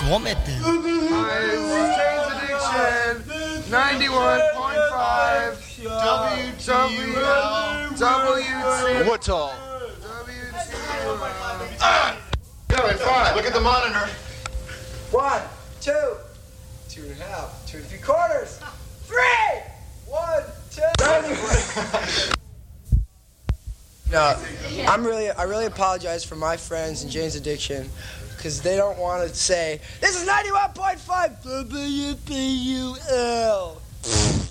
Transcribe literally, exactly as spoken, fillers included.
cómete. Jane's Addiction, ninety-one point five W T L W T. What's all? W T L. Going five. Look at the monitor. One, two, two and a half, two and three quarters, three, one, two. No, I'm really, I really apologize for my friends in Jane's Addiction, because they don't want to say, this is ninety-one point five W P U L.